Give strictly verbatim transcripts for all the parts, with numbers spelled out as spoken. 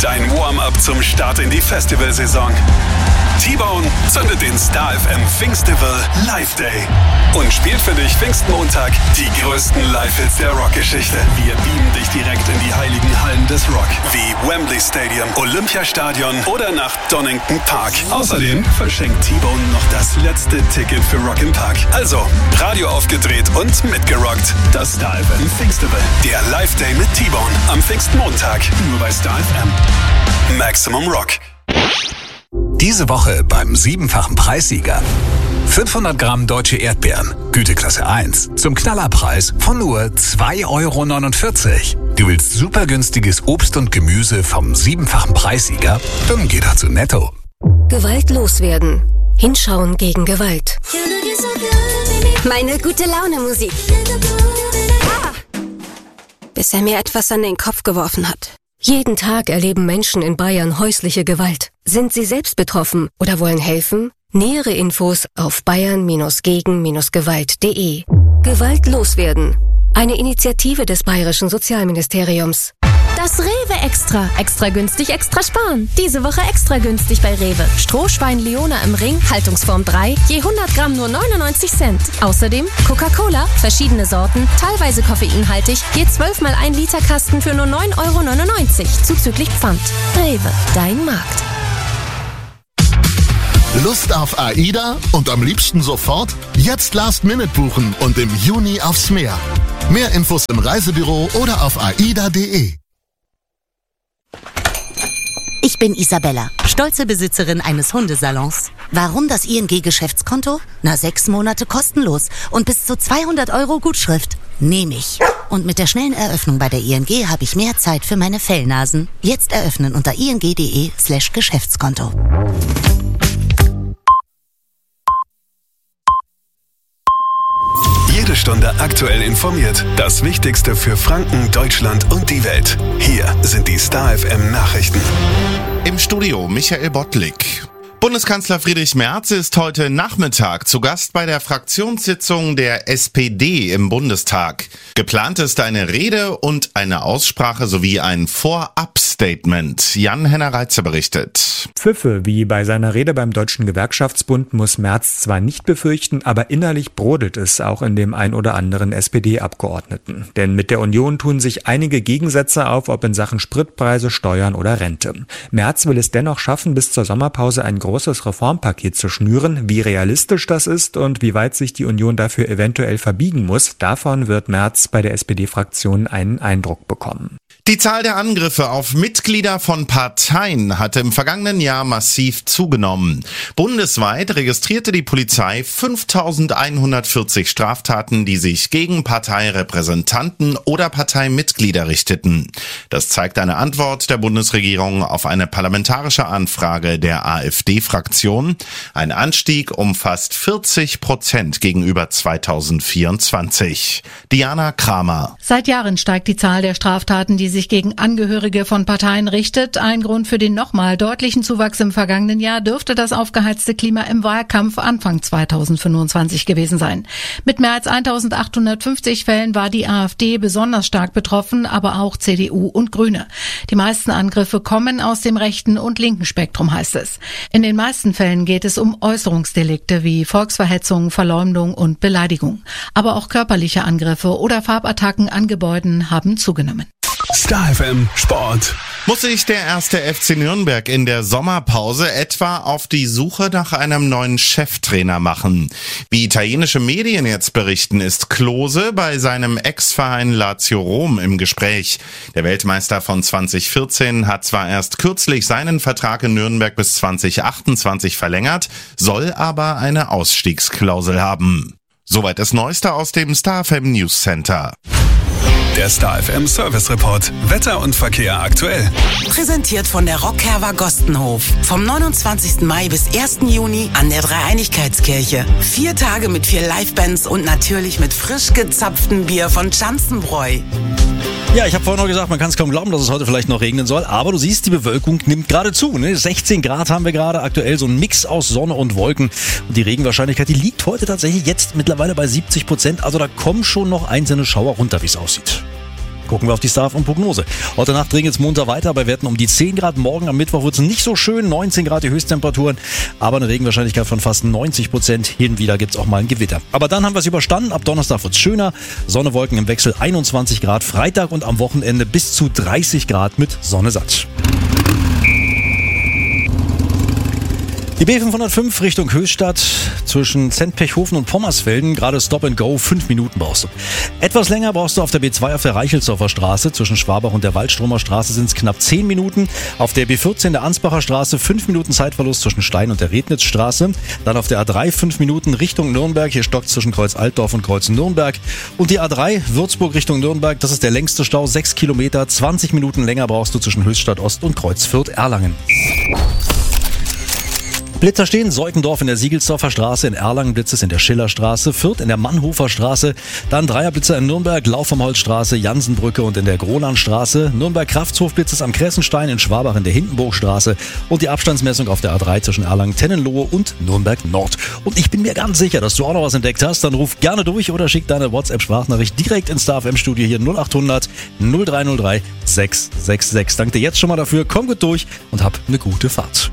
Dein Warm-up zum Start in die Festivalsaison. T-Bone zündet den Star F M Pfingstival Live Day und spielt für dich Pfingstmontag die größten Live-Hits der Rockgeschichte. Wir beamen dich direkt in die heiligen Hallen des Rock, wie Wembley Stadium, Olympiastadion oder nach Donington Park. Außerdem verschenkt T-Bone noch das letzte Ticket für Rock im Park. Also, Radio aufgedreht und mitgerockt. Das Star F M Pfingstival. Der Live Day mit T-Bone am Pfingstmontag. Nur bei Star F M. Maximum Rock. Diese Woche beim siebenfachen Preissieger. fünfhundert Gramm deutsche Erdbeeren, Güteklasse eins, zum Knallerpreis von nur zwei Euro neunundvierzig. Du willst super günstiges Obst und Gemüse vom siebenfachen Preissieger? Dann geh doch zu Netto. Gewalt loswerden. Hinschauen gegen Gewalt. Meine gute Laune Musik. Ah. Bis er mir etwas an den Kopf geworfen hat. Jeden Tag erleben Menschen in Bayern häusliche Gewalt. Sind sie selbst betroffen oder wollen helfen? Nähere Infos auf bayern gegen gewalt punkt de. Gewalt loswerden. Eine Initiative des Bayerischen Sozialministeriums. Das Rewe Extra. Extra günstig, extra sparen. Diese Woche extra günstig bei Rewe. Strohschwein Leona im Ring, Haltungsform drei, je hundert Gramm nur neunundneunzig Cent. Außerdem Coca-Cola, verschiedene Sorten, teilweise koffeinhaltig, je zwölf mal ein Liter Kasten für nur neun Euro neunundneunzig, zuzüglich Pfand. Rewe, dein Markt. Lust auf AIDA und am liebsten sofort? Jetzt Last Minute buchen und im Juni aufs Meer. Mehr Infos im Reisebüro oder auf aida punkt de. Ich bin Isabella, stolze Besitzerin eines Hundesalons. Warum das I N G-Geschäftskonto? Na, sechs Monate kostenlos und bis zu zweihundert Euro Gutschrift. Nehme ich. Und mit der schnellen Eröffnung bei der I N G habe ich mehr Zeit für meine Fellnasen. Jetzt eröffnen unter ing.de slash Geschäftskonto. Jede Stunde aktuell informiert. Das Wichtigste für Franken, Deutschland und die Welt. Hier sind die Star F M Nachrichten. Im Studio Michael Bottlik. Bundeskanzler Friedrich Merz ist heute Nachmittag zu Gast bei der Fraktionssitzung der S P D im Bundestag. Geplant ist eine Rede und eine Aussprache sowie ein Vorab-Statement. Jan-Henner Reitze berichtet. Pfiffe wie bei seiner Rede beim Deutschen Gewerkschaftsbund muss Merz zwar nicht befürchten, aber innerlich brodelt es auch in dem ein oder anderen S P D-Abgeordneten. Denn mit der Union tun sich einige Gegensätze auf, ob in Sachen Spritpreise, Steuern oder Rente. Merz will es dennoch schaffen, bis zur Sommerpause ein großes Reformpaket zu schnüren. Wie realistisch das ist und wie weit sich die Union dafür eventuell verbiegen muss, davon wird Merz bei der S P D-Fraktion einen Eindruck bekommen. Die Zahl der Angriffe auf Mitglieder von Parteien hatte im vergangenen Jahr massiv zugenommen. Bundesweit registrierte die Polizei fünftausendeinhundertvierzig Straftaten, die sich gegen Parteirepräsentanten oder Parteimitglieder richteten. Das zeigt eine Antwort der Bundesregierung auf eine parlamentarische Anfrage der AfD-Fraktion. Ein Anstieg um fast vierzig Prozent gegenüber zweitausendvierundzwanzig. Diana Kramer. Seit Jahren steigt die Zahl der Straftaten, die sich gegen Angehörige von Parteien richtet. Ein Grund für den nochmal deutlichen Zuwachs im vergangenen Jahr dürfte das aufgeheizte Klima im Wahlkampf Anfang zweitausendfünfundzwanzig gewesen sein. Mit mehr als eintausendachthundertfünfzig Fällen war die AfD besonders stark betroffen, aber auch C D U und Grüne. Die meisten Angriffe kommen aus dem rechten und linken Spektrum, heißt es. In den meisten Fällen geht es um Äußerungsdelikte wie Volksverhetzung, Verleumdung und Beleidigung. Aber auch körperliche Angriffe oder Farbattacken an Gebäuden haben zugenommen. Star F M Sport. Muss sich der erste F C Nürnberg in der Sommerpause etwa auf die Suche nach einem neuen Cheftrainer machen? Wie italienische Medien jetzt berichten, ist Klose bei seinem Ex-Verein Lazio Rom im Gespräch. Der Weltmeister von zwanzig vierzehn hat zwar erst kürzlich seinen Vertrag in Nürnberg bis zwanzig achtundzwanzig verlängert, soll aber eine Ausstiegsklausel haben. Soweit das Neueste aus dem Star F M News Center. Der Star F M Service Report. Wetter und Verkehr aktuell. Präsentiert von der Rockherber Gostenhof. Vom neunundzwanzigsten Mai bis ersten Juni an der Dreieinigkeitskirche. Vier Tage mit vier Livebands und natürlich mit frisch gezapftem Bier von Schanzenbräu. Ja, ich habe vorhin noch gesagt, man kann es kaum glauben, dass es heute vielleicht noch regnen soll, aber du siehst, die Bewölkung nimmt gerade zu. Ne? sechzehn Grad haben wir gerade, aktuell so ein Mix aus Sonne und Wolken. Und die Regenwahrscheinlichkeit, die liegt heute tatsächlich jetzt mittlerweile bei siebzig Prozent. Also da kommen schon noch einzelne Schauer runter, wie es aussieht. Gucken wir auf die Star F M-Prognose. Heute Nacht regnet es munter weiter bei Werten um die zehn Grad. Morgen am Mittwoch wird es nicht so schön, neunzehn Grad die Höchsttemperaturen, aber eine Regenwahrscheinlichkeit von fast neunzig Prozent. Hin und wieder gibt es auch mal ein Gewitter. Aber dann haben wir es überstanden. Ab Donnerstag wird es schöner. Sonne, Wolken im Wechsel, einundzwanzig Grad. Freitag und am Wochenende bis zu dreißig Grad mit Sonne satt. Die B fünfhundertfünf Richtung Höchstadt zwischen Zentpechhofen und Pommersfelden, gerade Stop and Go, fünf Minuten brauchst du. Etwas länger brauchst du auf der B zwei auf der Reichelsdorfer Straße, zwischen Schwabach und der Waldstromer Straße sind es knapp zehn Minuten. Auf der B vierzehn der Ansbacher Straße fünf Minuten Zeitverlust zwischen Stein und der Rednitzstraße. Dann auf der A drei fünf Minuten Richtung Nürnberg, hier stockt zwischen Kreuz Altdorf und Kreuz Nürnberg. Und die A drei Würzburg Richtung Nürnberg, das ist der längste Stau, sechs Kilometer, zwanzig Minuten länger brauchst du zwischen Höchstadt Ost und Kreuz Fürth-Erlangen. Blitzer stehen, Seukendorf in der Siegelsdorfer Straße, in Erlangen Blitz es in der Schillerstraße, Fürth in der Mannhofer Straße, dann Dreierblitzer in Nürnberg, Lauf vom Holzstraße, Jansenbrücke und in der Grolandstraße, Nürnberg-Kraftshof Blitz es am Kressenstein, in Schwabach in der Hindenburgstraße und die Abstandsmessung auf der A drei zwischen Erlangen-Tennenlohe und Nürnberg-Nord. Und ich bin mir ganz sicher, dass du auch noch was entdeckt hast, dann ruf gerne durch oder schick deine WhatsApp-Sprachnachricht direkt ins Star F M-Studio hier null acht hundert null drei null drei sechs sechs sechs. Danke dir jetzt schon mal dafür, komm gut durch und hab eine gute Fahrt.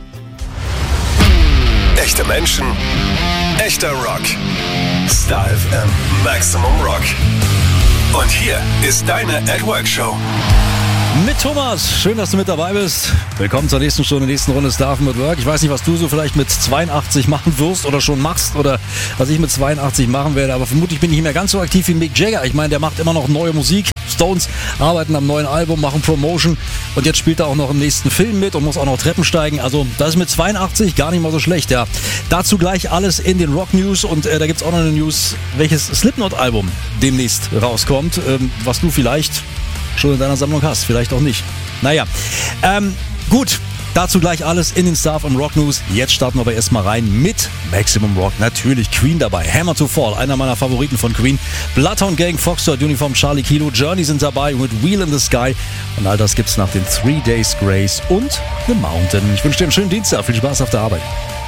Echte Menschen, echter Rock. Star F M Maximum Rock. Und hier ist deine At Work Show. Mit Thomas, schön, dass du mit dabei bist. Willkommen zur nächsten Stunde, nächsten Runde Star F M at Work. Ich weiß nicht, was du so vielleicht mit zweiundachtzig machen wirst oder schon machst oder was ich mit zweiundachtzig machen werde, aber vermutlich bin ich nicht mehr ganz so aktiv wie Mick Jagger. Ich meine, der macht immer noch neue Musik. Stones arbeiten am neuen Album, machen Promotion und jetzt spielt er auch noch im nächsten Film mit und muss auch noch Treppen steigen. Also das ist mit zweiundachtzig gar nicht mal so schlecht, ja. Dazu gleich alles in den Rock News und äh, da gibt's auch noch eine News, welches Slipknot-Album demnächst rauskommt, ähm, was du vielleicht schon in deiner Sammlung hast, vielleicht auch nicht. Naja, ähm, gut. Dazu gleich alles in den Star F M Rock News. Jetzt starten wir aber erstmal rein mit Maximum Rock. Natürlich Queen dabei. Hammer to Fall, einer meiner Favoriten von Queen. Bloodhound Gang, Foxtrot Uniform, Charlie Kilo, Journey sind dabei mit Wheel in the Sky. Und all das gibt's nach den Three Days Grace und The Mountain. Ich wünsche dir einen schönen Dienstag. Viel Spaß auf der Arbeit.